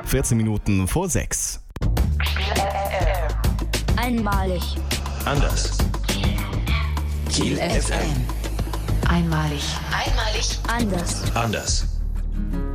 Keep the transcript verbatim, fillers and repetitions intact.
vierzehn Minuten vor sechs. Einmalig. Anders. Kiel F M. Einmalig. Einmalig. Anders. Anders.